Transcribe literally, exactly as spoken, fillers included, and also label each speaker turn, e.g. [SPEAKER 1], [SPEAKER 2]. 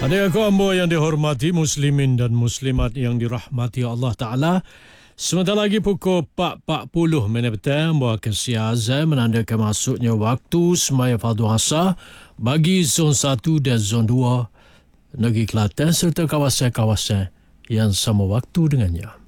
[SPEAKER 1] Adik aku ambo yang dihormati muslimin dan muslimat yang dirahmati Allah Ta'ala. Sebentar lagi pukul empat empat puluh minit petang, buah Kesya Azam menandakan masuknya waktu semaya fardu asar bagi zon satu dan zon dua negeri Kelantan serta kawasan-kawasan yang sama waktu dengannya.